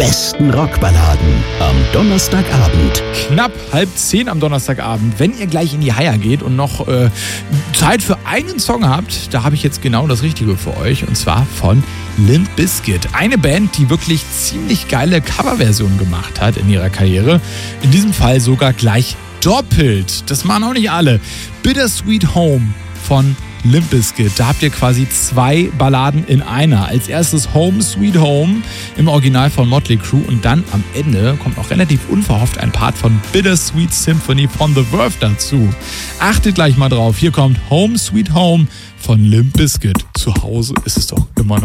besten Rockballaden am Donnerstagabend. Knapp 9:30 am Donnerstagabend. Wenn ihr gleich in die Haier geht und noch Zeit für einen Song habt, da habe ich jetzt genau das Richtige für euch. Und zwar von Limp Bizkit. Eine Band, die wirklich ziemlich geile Coverversionen gemacht hat in ihrer Karriere. In diesem Fall sogar gleich doppelt. Das machen auch nicht alle. Bittersweet Home von Limp Bizkit. Da habt ihr quasi 2 Balladen in einer. Als erstes Home Sweet Home im Original von Motley Crue und dann am Ende kommt auch relativ unverhofft ein Part von Bittersweet Symphony von The Verve dazu. Achtet gleich mal drauf. Hier kommt Home Sweet Home von Limp Bizkit. Zu Hause ist es doch immer noch